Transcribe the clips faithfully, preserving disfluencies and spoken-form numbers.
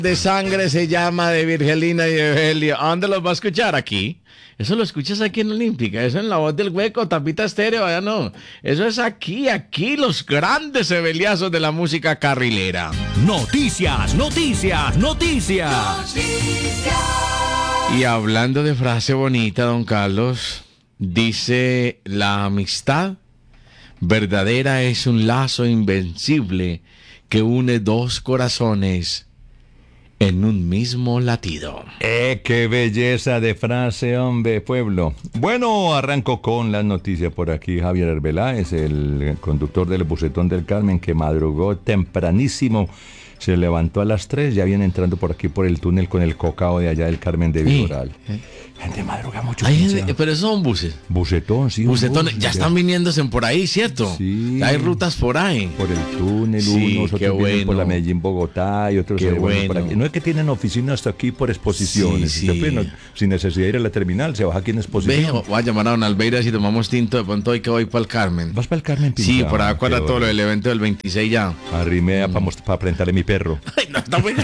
De sangre se llama de Virgelina y Evelio. ¿A dónde los va a escuchar? Aquí. Eso lo escuchas aquí en Olímpica. Eso en La Voz del Hueco, Tapita Estéreo, allá no. Eso es aquí, aquí, los grandes eveliazos de la música carrilera. Noticias, noticias, noticias. Noticias. Y hablando de frase bonita, don Carlos, dice: la amistad verdadera es un lazo invencible que une dos corazones en un mismo latido. ¡Eh, qué belleza de frase, hombre, pueblo! Bueno, arranco con las noticias por aquí. Javier Arbeláez, el conductor del Bucetón del Carmen, que madrugó tempranísimo, se levantó a las tres, ya viene entrando por aquí por el túnel con el cocao de allá del Carmen de Viboral. ¿Eh? Gente madruga mucho. Hay gente, pero esos son buses. Bucetón, sí. Bucetones, ya están viniéndose por ahí, ¿cierto? Sí. Hay rutas por ahí. Por el túnel, sí, unos, otros bueno. vienen por la Medellín-Bogotá y otros qué se bueno. por aquí. No es que tienen oficina hasta aquí por exposiciones. Sí, sí. Usted, no, sin necesidad de ir a la terminal, se baja aquí en exposición. Ve, voy a llamar a don Albeira si tomamos tinto de pronto hoy que voy para el Carmen. ¿Vas para el Carmen, Pinchao? Sí, por acuerda todo lo del evento del veintiséis ya. Arrimea mm. para presentarle mi perro. Ay, no, está muy...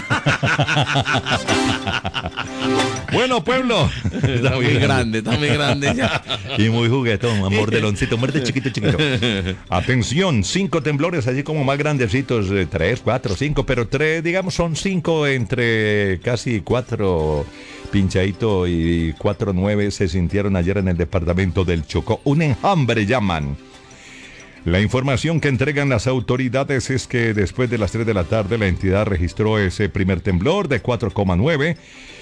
Bueno, pueblo. Está, está muy grande. grande, está muy grande ya. Y muy juguetón, amor de loncito, muerte chiquito, chiquito. Atención, cinco temblores, así como más grandecitos, eh, tres, cuatro, cinco, pero tres, digamos, son cinco entre casi cuatro, pinchadito, y cuatro, nueve se sintieron ayer en el departamento del Chocó. Un enjambre llaman. La información que entregan las autoridades es que después de las tres de la tarde la entidad registró ese primer temblor de cuatro coma nueve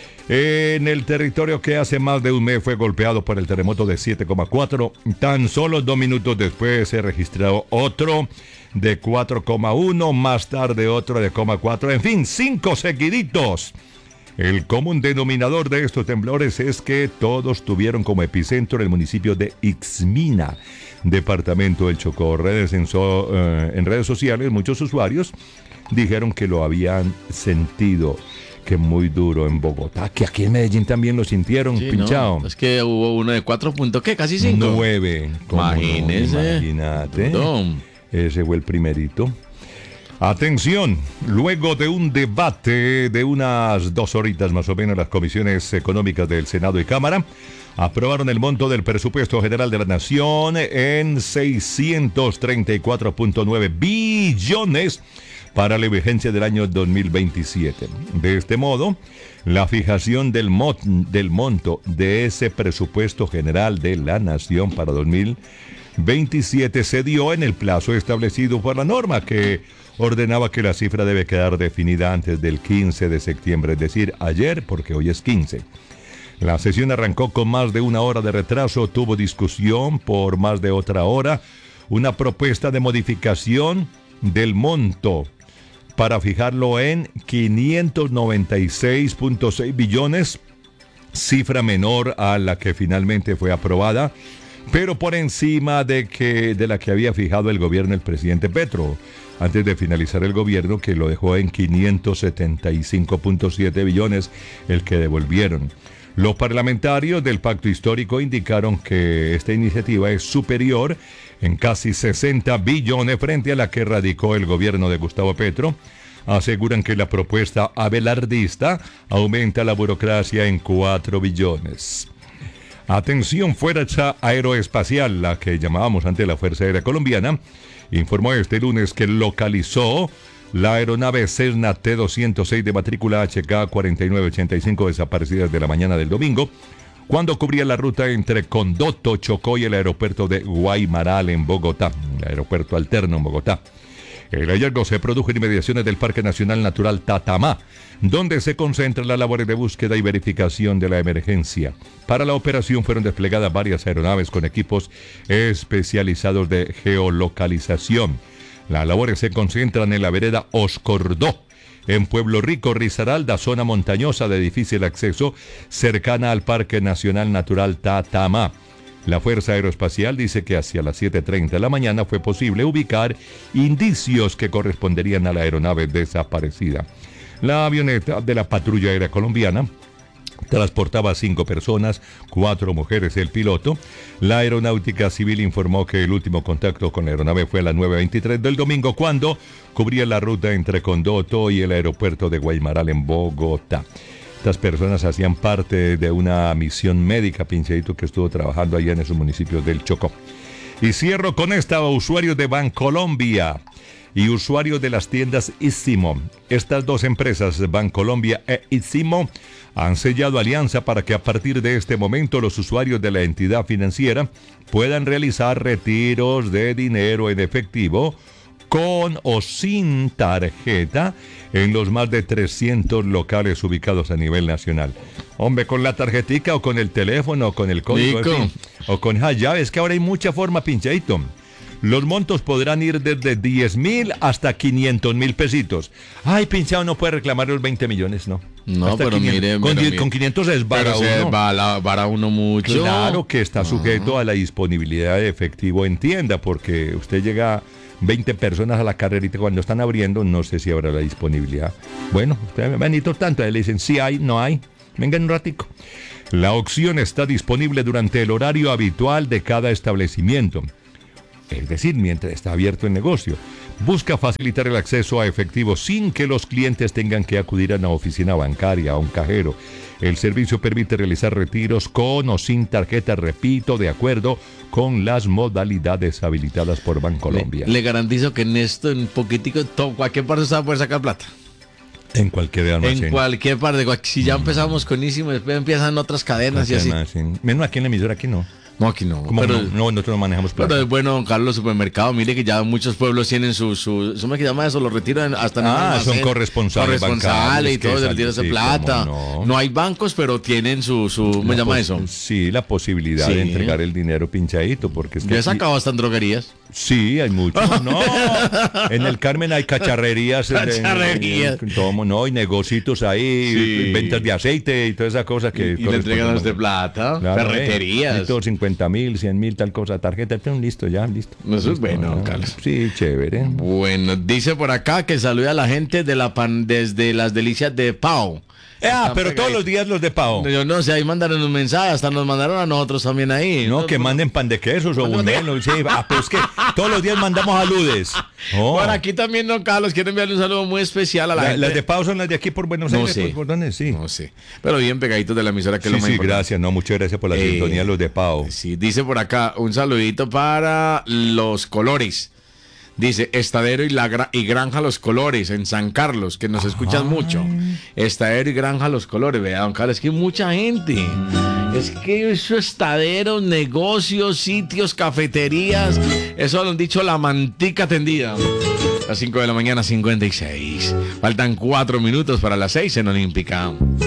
en el territorio que hace más de un mes fue golpeado por el terremoto de siete coma cuatro. Tan solo dos minutos después se registró otro de cuatro coma uno, más tarde otro de coma cuatro, en fin, cinco seguiditos. El común denominador de estos temblores es que todos tuvieron como epicentro el municipio de Ixmina, departamento del Chocó. Redes en, so, uh, en redes sociales, muchos usuarios dijeron que lo habían sentido, que muy duro en Bogotá, que aquí en Medellín también lo sintieron, sí, pinchado. No, es que hubo uno de cuatro puntos, ¿qué? Casi cinco. Nueve. Imagínese. No, imagínate. Perdón. Ese fue el primerito. Atención, luego de un debate de unas dos horitas más o menos, las comisiones económicas del Senado y Cámara aprobaron el monto del presupuesto general de la Nación en seiscientos treinta y cuatro punto nueve billones para la vigencia del año dos mil veintisiete. De este modo, la fijación del, mo- del monto de ese presupuesto general de la Nación para dos mil veintisiete se dio en el plazo establecido por la norma, que ordenaba que la cifra debe quedar definida antes del quince de septiembre, es decir, ayer, porque hoy es quince. La sesión arrancó con más de una hora de retraso, tuvo discusión por más de otra hora, una propuesta de modificación del monto para fijarlo en quinientos noventa y seis punto seis billones, cifra menor a la que finalmente fue aprobada, pero por encima de, que, de la que había fijado el gobierno del presidente Petro, antes de finalizar el gobierno, que lo dejó en quinientos setenta y cinco punto siete billones, el que devolvieron. Los parlamentarios del Pacto Histórico indicaron que esta iniciativa es superior en casi sesenta billones frente a la que radicó el gobierno de Gustavo Petro. Aseguran que la propuesta abelardista aumenta la burocracia en cuatro billones. Atención, Fuerza Aeroespacial, la que llamábamos antes la Fuerza Aérea Colombiana, informó este lunes que localizó la aeronave Cessna T doscientos seis de matrícula H K cuatro nueve ocho cinco desaparecida desde la mañana del domingo, cuando cubría la ruta entre Condoto, Chocó y el aeropuerto de Guaymaral en Bogotá, el aeropuerto alterno en Bogotá. El hallazgo se produjo en inmediaciones del Parque Nacional Natural Tatamá, donde se concentran las labores de búsqueda y verificación de la emergencia. Para la operación fueron desplegadas varias aeronaves con equipos especializados de geolocalización. Las labores se concentran en la vereda Oscordó, en Pueblo Rico, Risaralda, zona montañosa de difícil acceso, cercana al Parque Nacional Natural Tatamá. La Fuerza Aeroespacial dice que hacia las siete treinta de la mañana fue posible ubicar indicios que corresponderían a la aeronave desaparecida. La avioneta de la Patrulla Aérea Colombiana Transportaba cinco personas, cuatro mujeres, el piloto. La Aeronáutica Civil informó que el último contacto con la aeronave fue a las nueve veintitrés del domingo, cuando cubría la ruta entre Condoto y el aeropuerto de Guaymaral en Bogotá. Estas personas hacían parte de una misión médica, Pincheito, que estuvo trabajando allá en esos municipios del Chocó. Y cierro con esta: usuarios de Bancolombia y usuarios de las tiendas Ísimo. Estas dos empresas, Bancolombia e Ísimo, han sellado alianza para que a partir de este momento los usuarios de la entidad financiera puedan realizar retiros de dinero en efectivo con o sin tarjeta en los más de trescientos locales ubicados a nivel nacional. Hombre, con la tarjetica o con el teléfono o con el código, en fin, o con esa llave. Es que ahora hay mucha forma, Pincheito. Los montos podrán ir desde diez mil hasta quinientos mil pesitos. Ay, Pinchado no puede reclamar los veinte millones, ¿no? No, hasta pero quinientos. mire, Con, pero die- mire. con quinientos es vara Pero se uno. va la- vara uno mucho. Claro que está sujeto a la disponibilidad de efectivo en tienda, porque usted llega veinte personas a la carrerita cuando están abriendo, no sé si habrá la disponibilidad. Bueno, usted Benito tanto, ahí le dicen sí hay, no hay, vengan un ratico. La opción está disponible durante el horario habitual de cada establecimiento, es decir, mientras está abierto el negocio. Busca facilitar el acceso a efectivo sin que los clientes tengan que acudir a una oficina bancaria, a un cajero. El servicio permite realizar retiros con o sin tarjeta, repito, de acuerdo con las modalidades habilitadas por Bancolombia. Le, le garantizo que en esto, en poquitico, todo, cualquier parte usted va a poder sacar plata. En cualquier almacén. En cualquier parte. cual- Si ya empezamos con Ísimo, después empiezan otras cadenas y así. Almacén. Menos aquí en la emisora, aquí no. No, aquí no. ¿Cómo Pero, no? No, nosotros no manejamos plata. pero es bueno, don Carlos, supermercado. Mire que ya muchos pueblos tienen su... su ¿Cómo se llama eso? Lo retiran hasta en un Ah, almacén. son corresponsales Corresponsales bancarios, y todo, que se retiran exacto, esa sí, plata. cómo no. No hay bancos, pero tienen su... su ¿Cómo se La llama pos- eso? Sí, la posibilidad Sí. de entregar el dinero pinchadito, porque es que Ya he aquí- sacado hasta en droguerías. Sí, hay muchos. No, en el Carmen hay cacharrerías. en- en- Cacharrerías. en- todo, no, y negocitos ahí, Sí. ventas de aceite y toda esa cosa que... Y le entregan a usted plata. Claro, Ferreterías. eh, cincuenta mil, cien mil, tal cosa, tarjeta, ten, listo, ya, listo. Eso es Listo, bueno, don ah, Carlos. Sí, chévere. Bueno, dice por acá que saluda a la gente de la pan desde las delicias de Pau. Ah, Están pero todos los pegaditos. días los de Pau. Yo no sé, ahí mandaron un mensaje, hasta nos mandaron a nosotros también ahí. No, que manden pan de quesos o buñuelos. Sí, ah, pero es que todos los días mandamos aludes. Oh. Bueno, aquí también, don Carlos, quiero enviarle un saludo muy especial a la, La- gente. las de Pau son las de aquí por Buenos No Aires. sé. ¿Por, por dónde? Sí. No sé, pero bien pegaditos de la emisora, que es Sí, lo más sí, importante. gracias. No, muchas gracias por la Eh, sintonía, los de Pau. Sí, dice por acá, un saludito para Los Colores. Dice, Estadero y, la gra- y Granja Los Colores, en San Carlos, que nos escuchan mucho. Estadero y Granja Los Colores, vea, don Carlos, es que hay mucha gente. Es que eso, estaderos, negocios, sitios, cafeterías, eso lo han dicho la mantica tendida. Las cinco de la mañana, cincuenta y seis. Faltan cuatro minutos para las seis en Olímpica.